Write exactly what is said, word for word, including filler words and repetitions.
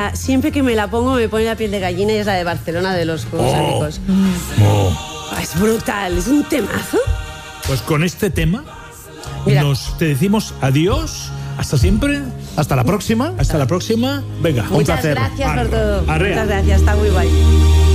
Siempre que me la pongo me pone la piel de gallina y es la de Barcelona de los Juegos Oh. Olímpicos. Oh. Es brutal, es un temazo. Pues con este tema Mira. nos te decimos adiós. Hasta siempre. Hasta la próxima. Hasta la próxima. Venga, un Muchas placer. gracias por Arre. todo. Arrea. Muchas gracias, está muy guay.